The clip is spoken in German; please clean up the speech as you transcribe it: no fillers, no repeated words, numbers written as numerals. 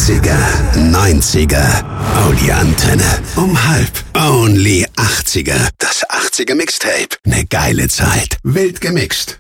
80er, 90er. Oh, die Antenne. Um 1:30. Only 80er. Das 80er Mixtape. Ne geile Zeit. Wild gemixt.